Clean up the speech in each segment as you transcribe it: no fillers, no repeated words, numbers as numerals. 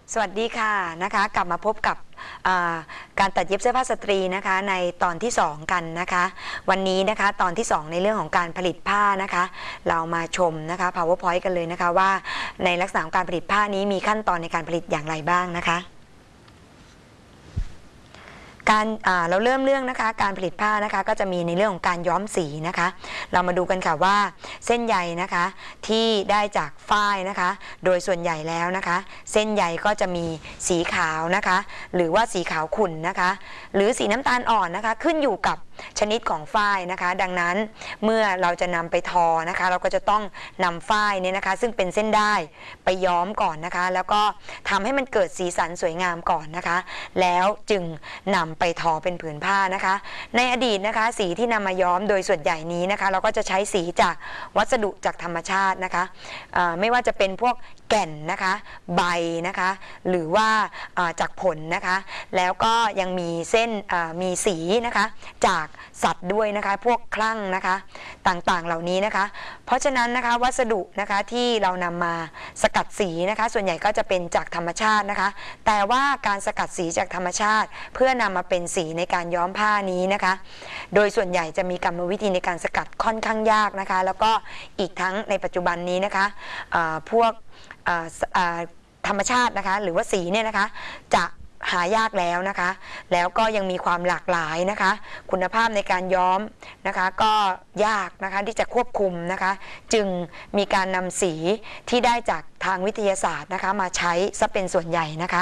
สวัสดีค่ะนะคะกลับมาพบกับการตัดเย็บเสื้อผ้าสตรีนะคะในตอนที่2กันนะคะวันนี้นะคะตอนที่2ในเรื่องของการผลิตผ้านะคะเรามาชมนะคะ PowerPoint กันเลยนะคะว่าในลักษณะของการผลิตผ้านี้มีขั้นตอนในการผลิตอย่างไรบ้างนะคะเราเริ่มเรื่องนะคะการผลิตผ้านะคะก็จะมีในเรื่องของการย้อมสีนะคะเรามาดูกันค่ะว่าเส้นใยนะคะที่ได้จากฝ้ายนะคะโดยส่วนใหญ่แล้วนะคะเส้นใยก็จะมีสีขาวนะคะหรือว่าสีขาวขุ่นนะคะหรือสีน้ำตาลอ่อนนะคะขึ้นอยู่กับชนิดของฝ้ายนะคะดังนั้นเมื่อเราจะนำไปทอนะคะเราก็จะต้องนำฝ้ายเนี่ยนะคะซึ่งเป็นเส้นได้ไปย้อมก่อนนะคะแล้วก็ทำให้มันเกิดสีสันสวยงามก่อนนะคะแล้วจึงนำไปทอเป็นผืนผ้านะคะในอดีตนะคะสีที่นำมาย้อมโดยส่วนใหญ่นี้นะคะเราก็จะใช้สีจากวัสดุจากธรรมชาตินะคะไม่ว่าจะเป็นพวกแก่นนะคะใบนะคะหรือว่าจากผลนะคะแล้วก็ยังมีเส้นมีสีนะคะจากสัตว์ด้วยนะคะพวกคลั่งนะคะต่างๆเหล่านี้นะคะเพราะฉะนั้นนะคะวัสดุนะคะที่เรานำมาสกัดสีนะคะส่วนใหญ่ก็จะเป็นจากธรรมชาตินะคะแต่ว่าการสกัดสีจากธรรมชาติเพื่อนำมาเป็นสีในการย้อมผ้านี้นะคะโดยส่วนใหญ่จะมีกรรมวิธีในการสกัดค่อนข้างยากนะคะแล้วก็อีกทั้งในปัจจุบันนี้นะคะพวกธรรมชาตินะคะหรือว่าสีเนี่ยนะคะจะหายากแล้วนะคะแล้วก็ยังมีความหลากหลายนะคะคุณภาพในการย้อมนะคะก็ยากนะคะที่จะควบคุมนะคะจึงมีการนำสีที่ได้จากทางวิทยาศาสตร์นะคะมาใช้ซะเป็นส่วนใหญ่นะคะ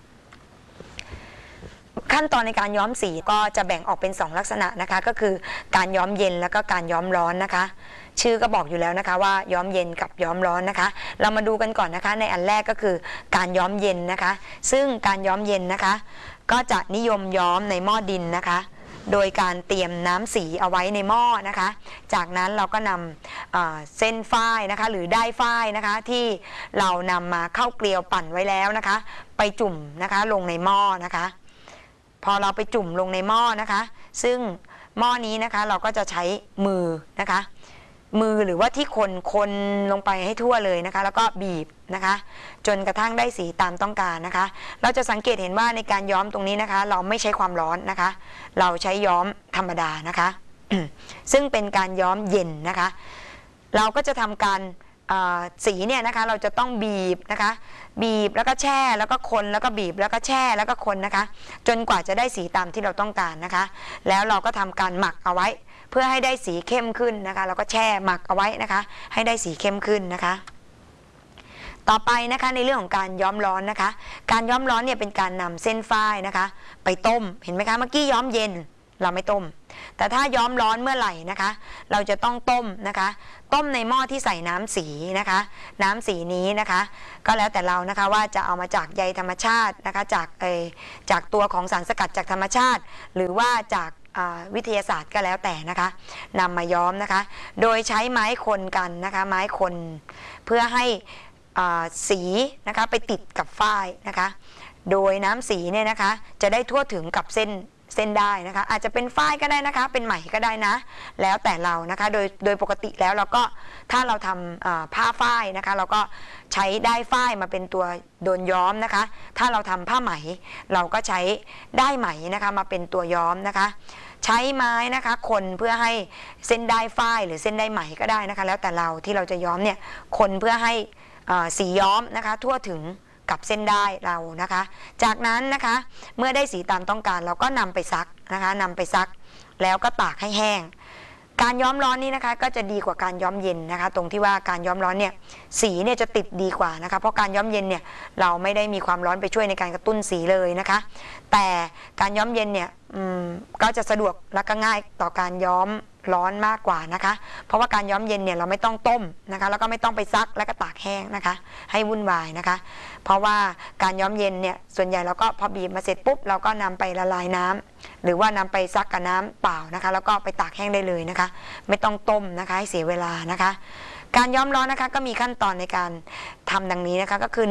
ขั้นตอนในการย้อมสีก็จะแบ่งออกเป็น2ลักษณะนะคะก็คือการย้อมเย็นแล้วก็การย้อมร้อนนะคะชื่อก็บอกอยู่แล้วนะคะว่าย้อมเย็นกับย้อมร้อนนะคะเรามาดูกันก่อนนะคะในอันแรกก็คือการย้อมเย็นนะคะซึ่งการย้อมเย็นนะคะก็จะนิยมย้อมในหม้อดินนะคะโดยการเตรียมน้ำสีเอาไว้ในหม้อนะคะจากนั้นเราก็นำเส้นฝ้ายนะคะหรือด้ายฝ้ายนะคะที่เรานำมาเข้าเกลียวปั่นไว้แล้วนะคะไปจุ่มนะคะลงในหม้อนะคะพอเราไปจุ่มลงในหม้อนะคะซึ่งหม้อนี้นะคะเราก็จะใช้มือนะคะมือหรือว่าที่คนลงไปให้ทั่วเลยนะคะแล้วก็บีบนะคะจนกระทั่งได้สีตามต้องการนะคะเราจะสังเกตเห็นว่าในการย้อมตรงนี้นะคะเราไม่ใช้ความร้อนนะคะเราใช้ย้อมธรรมดานะคะ ซึ่งเป็นการย้อมเย็นนะคะเราก็จะทำการสีเนี่ยนะคะเราจะต้องบีบนะคะบีบแล้วก็แช่แล้วก็คนแล้วก็บีบแล้วก็แช่แล้วก็คนนะคะจนกว่าจะได้สีตามที่เราต้องการนะคะแล้วเราก็ทำการหมักเอาไว้เพื่อให้ได้สีเข้มขึ้นนะคะเราก็แช่หมักเอาไว้นะคะให้ได้สีเข้มขึ้นนะคะต่อไปนะคะในเรื่องของการย้อมร้อนนะคะการย้อมร้อนเนี่ยเป็นการนำเส้นฝ้ายนะคะไปต้มเห็นไหมคะเมื่อกี้ย้อมเย็นเราไม่ต้มแต่ถ้าย้อมร้อนเมื่อไหร่นะคะเราจะต้องต้มนะคะต้มในหม้อที่ใส่น้ำสีนะคะน้ำสีนี้นะคะก็แล้วแต่เรานะคะว่าจะเอามาจากใยธรรมชาตินะคะจากตัวของสารสกัดจากธรรมชาติหรือว่าจากวิทยาศาสตร์ก็แล้วแต่นะคะนำมาย้อมนะคะโดยใช้ไม้คนกันนะคะไม้คนเพื่อให้สีนะคะไปติดกับฝ้ายนะคะโดยน้ำสีเนี่ยนะคะจะได้ทั่วถึงกับเส้นได้นะคะอาจจะเป็นฝ้ายก็ได้นะคะเป็นไหมก็ได้นะแล้วแต่เรานะคะโดยปกติแล้วเราก็ถ้าเราทำผ้าฝ้ายนะคะเราก็ใช้ได้ฝ้ายมาเป็นตัวโดนย้อมนะคะถ้าเราทำผ้าไหมเราก็ใช้ได้ไหมนะคะมาเป็นตัวย้อมนะคะใช้ไม้นะคะคนเพื่อให้เส้นได้ฝ้ายหรือเส้นได้ไหมก็ได้นะคะแล้วแต่เราที่เราจะย้อมเนี่ยคนเพื่อให้สีย้อมนะคะทั่วถึงกับเส้นได้เรานะคะจากนั้นนะคะเมื่อได้สีตามต้องการเราก็นำไปซักนะคะนำไปซักแล้วก็ตากให้แห้งการย้อมร้อนนี้นะคะก็จะดีกว่าการย้อมเย็นนะคะตรงที่ว่าการย้อมร้อนเนี่ยสีเนี่ยจะติดดีกว่านะคะเพราะการย้อมเย็นเนี่ยเราไม่ได้มีความร้อนไปช่วยในการกระตุ้นสีเลยนะคะแต่การย้อมเย็นเนี่ยก็จะสะดวกและก็ง่ายต่อการย้อมร้อนมากกว่านะคะเพราะว่าการย้อมเย็นเนี่ยเราไม่ต้องต้มนะคะแล้วก็ไม่ต้องไปซักแล้วก็ตากแห้งนะคะให้วุ่นวายนะคะเพราะว่าการย้อมเย็นเนี่ยส่วนใหญ่เราก็พอบีบมาเสร็จปุ๊บเราก็นำไปละลายน้ำหรือว่านำไปซักกับน้ำเปล่านะคะแล้วก็ไปตากแห้งได้เลยนะคะไม่ต้องต้มนะคะให้เสียเวลานะคะการย้อมร้อนนะคะก็มีขั้นตอนในการทำดังนี้นะคะก็คือ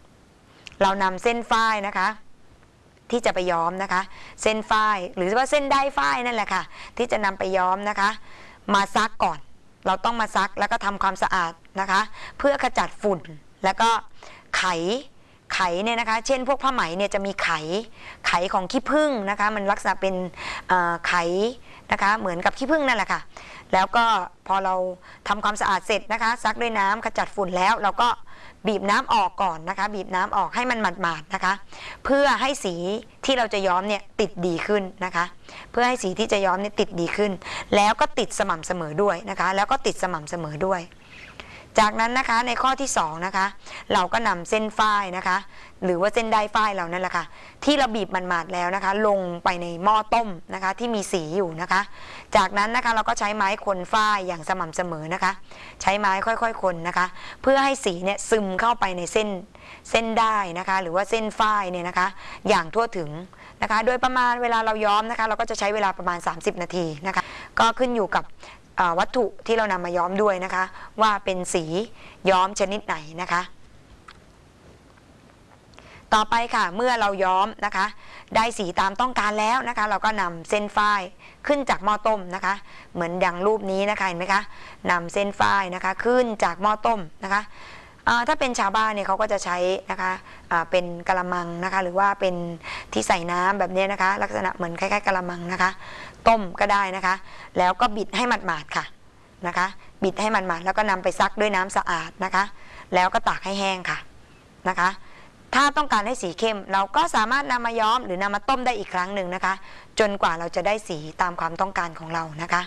1เรานำเส้นฝ้ายนะคะที่จะไปย้อมนะคะเส้นฝ้ายหรือว่าเส้นได้ฝ้ายนั่นแหละค่ะที่จะนำไปย้อมนะคะมาซักก่อนเราต้องมาซักแล้วก็ทำความสะอาดนะคะเพื่อขจัดฝุ่นแล้วก็ไขไขเนี่ยนะคะเช่นพวกผ้าไหมเนี่ยจะมีไขของขี้ผึ้งนะคะมันลักษณะเป็นไขนะคะเหมือนกับขี้ผึ้งนั่นแหละค่ะแล้วก็พอเราทำความสะอาดเสร็จนะคะซักด้วยน้ำขจัดฝุ่นแล้วเราก็บีบน้ำออกก่อนนะคะบีบน้ำออกให้มันหมาดๆนะคะเพื่อให้สีที่เราจะย้อมเนี่ยติดดีขึ้นนะคะเพื่อให้สีที่จะย้อมเนี่ยติดดีขึ้นแล้วก็ติดสม่ำเสมอด้วยนะคะแล้วก็ติดสม่ำเสมอด้วยจากนั้นนะคะในข้อที่2นะคะเราก็นำเส้นฝ้ายนะคะหรือว่าเส้นได้ฝ้ายเรานั่นแหละค่ะที่เราบีบมันหมาดแล้วนะคะลงไปในหม้อต้มนะคะที่มีสีอยู่นะคะจากนั้นนะคะเราก็ใช้ไม้คนฝ้ายอย่างสม่ำเสมอนะคะใช้ไม้ค่อยๆคนนะคะเพื่อให้สีเนี่ยซึมเข้าไปในเส้นได้นะคะหรือว่าเส้นฝ้ายเนี่ยนะคะอย่างทั่วถึงนะคะโดยประมาณเวลาเราย้อมนะคะเราก็จะใช้เวลาประมาณ30 นาทีนะคะก็ขึ้นอยู่กับวัตถุที่เรานำมาย้อมด้วยนะคะว่าเป็นสีย้อมชนิดไหนนะคะต่อไปค่ะเมื่อเราย้อมนะคะได้สีตามต้องการแล้วนะคะเราก็นำเส้นฝ้ายขึ้นจากหม้อต้มนะคะเหมือนดังรูปนี้นะคะเห็นไหมคะนำเส้นฝ้ายนะคะขึ้นจากหม้อต้มนะคะถ้าเป็นชาวบ้านเนี่ยเขาก็จะใช้นะคะเป็นกะละมังนะคะหรือว่าเป็นที่ใส่น้ำแบบนี้นะคะลักษณะเหมือนคล้ายๆกะละมังนะคะต้มก็ได้นะคะแล้วก็บิดให้หมาดๆค่ะนะคะบิดให้หมาดๆแล้วก็นำไปซักด้วยน้ำสะอาดนะคะแล้วก็ตากให้แห้งค่ะนะคะถ้าต้องการให้สีเข้มเราก็สามารถนำมาย้อมหรือนำมาต้มได้อีกครั้งหนึ่งนะคะจนกว่าเราจะได้สีตามความต้องการของเรานะคะ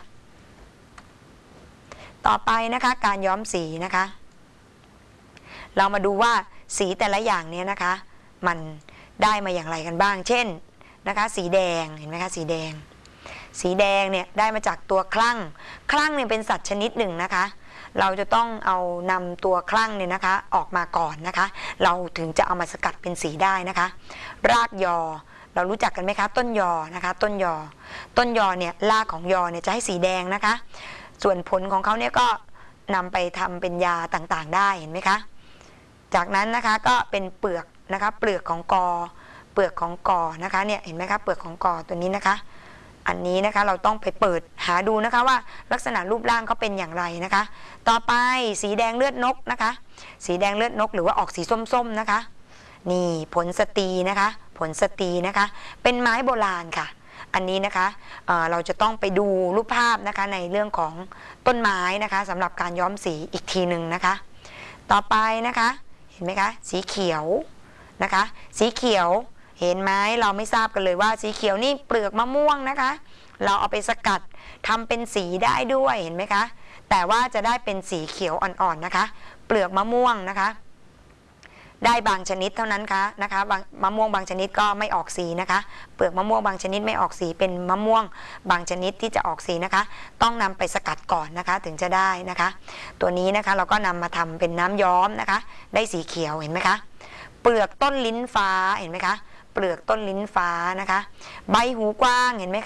ต่อไปนะคะการย้อมสีนะคะเรามาดูว่าสีแต่ละอย่างนี้นะคะมันได้มาอย่างไรกันบ้างเช่นนะคะสีแดงเห็นไหมคะสีแดงเนี่ยได้มาจากตัวคลั่งเนี่ยเป็นสัตว์ชนิดหนึ่งนะคะเราจะต้องเอานำตัวคลั่งเนี่ยนะคะออกมาก่อนนะคะเราถึงจะเอามาสกัดเป็นสีได้นะคะรากยอเรารู้จักกันไหมคะต้นยอนะคะต้นยอเนี่ยรากของยอเนี่ยจะให้สีแดงนะคะส่วนผลของเขาเนี่ยก็นำไปทำเป็นยาต่างๆได้เห็นไหมคะจากนั้นนะคะก็เป็นเปลือกนะคะเปลือกของกอนะคะเนี่ยเห็นไหมคะเปลือกของกอตัวนี้นะคะอันนี้นะคะเราต้องไปเปิดหาดูนะคะว่าลักษณะรูปร่างเขาเป็นอย่างไรนะคะต่อไปสีแดงเลือดนกนะคะสีแดงเลือดนกหรือว่าออกสีส้มๆนะคะนี่ผลสตรีนะคะผลสตรีนะคะเป็นไม้โบราณค่ะอันนี้นะคะเราจะต้องไปดูรูปภาพนะคะในเรื่องของต้นไม้นะคะสำหรับการย้อมสีอีกทีหนึ่งนะคะต่อไปนะคะเห็นไหมคะสีเขียวนะคะสีเขียวเห็นไหมเราไม่ทราบกันเลยว่าสีเขียวนี่เปลือกมะม่วงนะคะเราเอาไปสกัดทำเป็นสีได้ด้วยเห็นไหมคะแต่ว่าจะได้เป็นสีเขียวอ่อนๆนะคะเปลือกมะม่วงนะคะได้บางชนิดเท่านั้นนะคะมะม่วงบางชนิดก็ไม่ออกสีนะคะเปลือกมะม่วงบางชนิดไม่ออกสีเป็นมะม่วงบางชนิดที่จะออกสีนะคะต้องนำไปสกัดก่อนนะคะถึงจะได้นะคะตัวนี้นะคะเราก็นำมาทำเป็นน้ำย้อมนะคะได้สีเขียวเห็นไหมคะเปลือกต้นลิ้นฟ้าเห็นไหมคะเปลือกต้นลิ้นฟ้านะคะใบหูกว้างเห็นไหมคะ